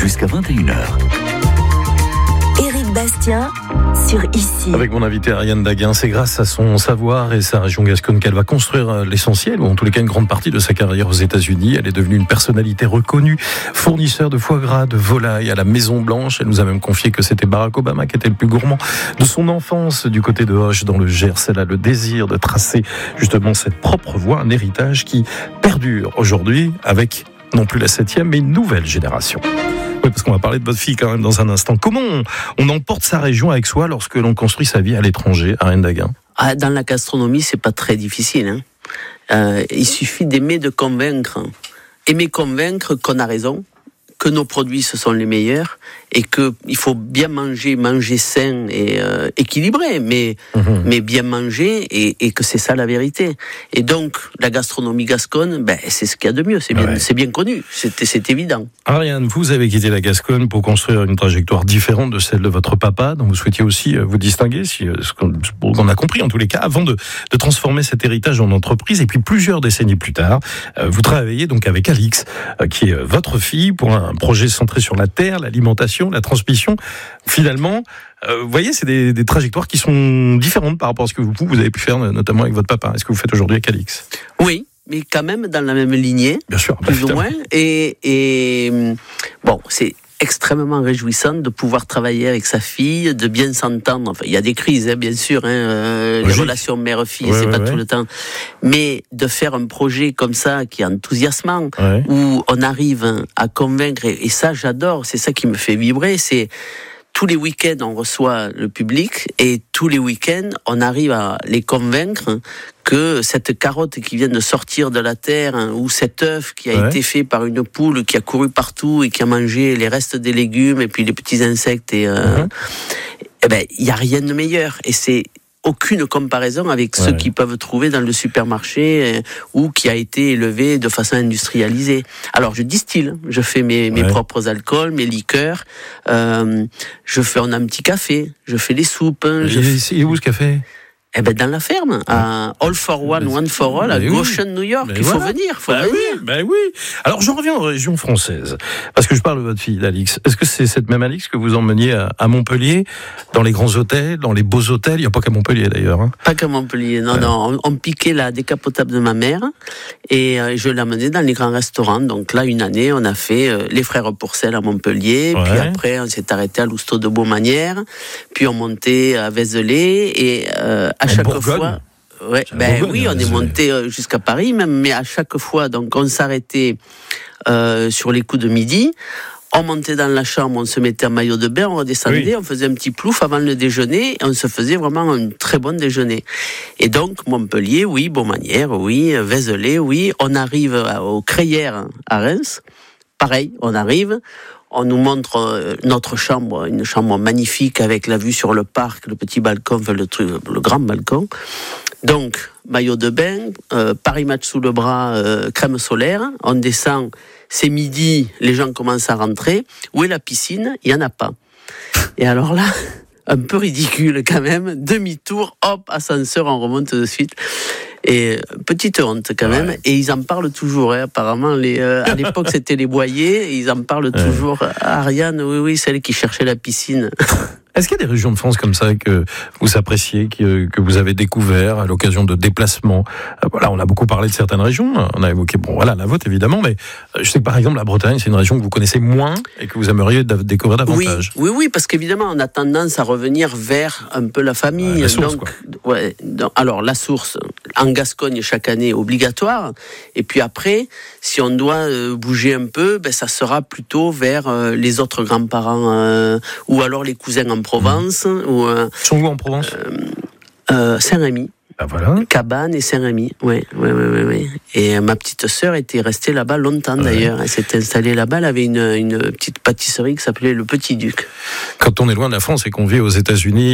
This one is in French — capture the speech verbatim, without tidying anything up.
jusqu'à vingt et une heures. Éric Bastien sur Ici. Avec mon invité Ariane Daguin, c'est grâce à son savoir et sa région Gascogne qu'elle va construire l'essentiel, ou en tous les cas une grande partie de sa carrière aux États-Unis. Elle est devenue une personnalité reconnue, fournisseur de foie gras, de volaille à la Maison Blanche. Elle nous a même confié que c'était Barack Obama qui était le plus gourmand de son enfance du côté de Auch dans le Gers. Elle a le désir de tracer justement cette propre voie, un héritage qui perdure aujourd'hui avec non plus la septième, mais une nouvelle génération. Oui, parce qu'on va parler de votre fille quand même dans un instant. Comment on, on emporte sa région avec soi lorsque l'on construit sa vie à l'étranger, Ariane Daguin? Ah, dans la gastronomie, c'est pas très difficile. Hein. Euh, il suffit d'aimer de convaincre. Aimer convaincre qu'on a raison, que nos produits ce sont les meilleurs et qu'il faut bien manger, manger sain et euh, équilibré, mais, mmh. mais bien manger et, et que c'est ça la vérité. Et donc, la gastronomie gasconne, ben, c'est ce qu'il y a de mieux, c'est bien, ouais. c'est bien connu, c'est, c'est évident. Ariane, vous avez quitté la Gascogne pour construire une trajectoire différente de celle de votre papa, dont vous souhaitiez aussi vous distinguer, si, ce qu'on a compris en tous les cas, avant de, de transformer cet héritage en entreprise. Et puis plusieurs décennies plus tard, vous travaillez donc avec Alix, qui est votre fille, pour un projet centré sur la terre, l'alimentation, la transmission. Finalement, euh, vous voyez, c'est des, des trajectoires qui sont différentes par rapport à ce que vous, vous avez pu faire, notamment avec votre papa. Est-ce que vous faites aujourd'hui avec Alix? Oui, mais quand même dans la même lignée. Bien sûr, plus ou moins. Et, et bon, c'est extrêmement réjouissant de pouvoir travailler avec sa fille, de bien s'entendre. Enfin, il y a des crises, hein, bien sûr, hein, euh, les relations mère-fille, ouais, c'est ouais, pas ouais. tout le temps. Mais de faire un projet comme ça, qui est enthousiasmant, ouais. où on arrive à convaincre, et, et ça, j'adore, c'est ça qui me fait vibrer, c'est tous les week-ends, on reçoit le public, et tous les week-ends, on arrive à les convaincre que cette carotte qui vient de sortir de la terre, hein, ou cet œuf qui a ouais. été fait par une poule qui a couru partout et qui a mangé les restes des légumes et puis les petits insectes, et euh, mmh. eh ben, il y a rien de meilleur. Et c'est aucune comparaison avec ouais. ceux qui peuvent trouver dans le supermarché, euh, ou qui a été élevé de façon industrialisée. Alors je distille, je fais mes, mes ouais. propres alcools, mes liqueurs, euh, je fais un, un petit café, je fais des soupes. Hein, je fais... Il est où ce café? Eh ben dans la ferme, à All for One, One for All, à oui. Goshen, New York. Mais il faut voilà. venir, faut bah venir. Oui, ben oui. Alors j'en reviens aux régions françaises, parce que je parle de votre fille, Alix. Est-ce que c'est cette même Alix que vous emmeniez à, à Montpellier, dans les grands hôtels, dans les beaux hôtels? Il n'y a pas qu'à Montpellier d'ailleurs. Hein. Pas qu'à Montpellier, non, ouais. non. On, on piquait la décapotable de ma mère et euh, je l'amenais dans les grands restaurants. Donc là, une année, on a fait euh, les Frères Pourcel à Montpellier, ouais. puis après on s'est arrêté à Lousteau de Beaumanière, puis on montait à Vézelay et euh, à en chaque Bourgogne. fois. Ouais, ben Bourgogne, oui, on est monté jusqu'à Paris même, mais à chaque fois, donc on s'arrêtait euh, sur les coups de midi, on montait dans la chambre, on se mettait en maillot de bain, on redescendait, oui. on faisait un petit plouf avant le déjeuner, et on se faisait vraiment un très bon déjeuner. Et donc Montpellier, oui, Beaumanière, oui, Vézelay, oui, on arrive aux Crayères à Reims, pareil, on arrive. On nous montre notre chambre, une chambre magnifique avec la vue sur le parc, le petit balcon, enfin le, truc, le grand balcon. Donc, maillot de bain, euh, Paris Match sous le bras, euh, crème solaire. On descend, c'est midi, les gens commencent à rentrer. Où est la piscine? Il n'y en a pas. Et alors là, un peu ridicule quand même, demi-tour, hop, ascenseur, on remonte de suite. Et petite honte quand même, ouais. et ils en parlent toujours. Hein, apparemment, les, euh, à l'époque c'était les Boyers, et ils en parlent ouais. toujours. Ariane, oui, oui, celle qui cherchait la piscine. Est-ce qu'il y a des régions de France comme ça que vous appréciez, que, que vous avez découvert à l'occasion de déplacements? Voilà, on a beaucoup parlé de certaines régions. On a évoqué, bon, voilà, la vôtre évidemment, mais je sais que par exemple la Bretagne, c'est une région que vous connaissez moins et que vous aimeriez découvrir davantage. Oui, oui, oui, parce qu'évidemment, on a tendance à revenir vers un peu la famille. Ouais, la source, donc, ouais, donc, alors la source en Gascogne chaque année obligatoire. Et puis après, si on doit euh, bouger un peu, ben ça sera plutôt vers euh, les autres grands-parents euh, ou alors les cousins en Provence. Mmh. Ou, euh, sont où en Provence? euh, euh, Saint-Rémy. Ah voilà. Cabane et Saint-Rémy, oui, oui, oui, oui. Et ma petite sœur était restée là-bas longtemps, ouais. d'ailleurs. Elle s'était installée là-bas, elle avait une, une petite pâtisserie qui s'appelait Le Petit Duc. Quand on est loin de la France et qu'on vit aux États-Unis,